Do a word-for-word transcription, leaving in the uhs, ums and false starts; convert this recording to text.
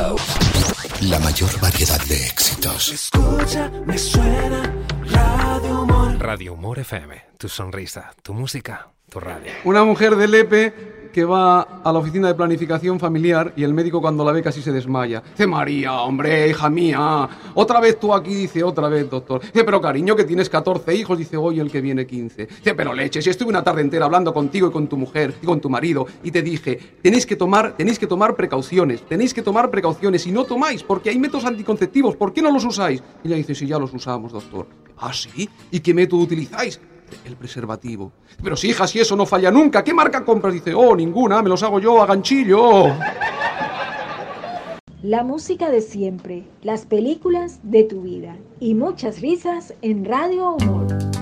House. La mayor variedad de éxitos. Escucha, me suena Radio Humor. Radio Humor F M. Tu sonrisa, tu música, tu radio. Una mujer de Lepe que va a la oficina de planificación familiar y el médico cuando la ve casi se desmaya. Dice, María, hombre, hija mía, otra vez tú aquí, dice, otra vez, doctor. Dice, pero cariño, que tienes catorce hijos, dice, hoy el que viene quince. Dice, pero leche, si estuve una tarde entera hablando contigo y con tu mujer y con tu marido y te dije, tenéis que tomar, tenéis que tomar precauciones, tenéis que tomar precauciones y no tomáis porque hay métodos anticonceptivos, ¿por qué no los usáis? Y ella dice, sí, ya los usamos, doctor. ¿Ah, sí? ¿Y qué método utilizáis? El preservativo. Pero si, hija, si eso no falla nunca, ¿qué marca compras? Dice, oh, ninguna, me los hago yo a ganchillo. La música de siempre, las películas de tu vida y muchas risas en Radio Humor.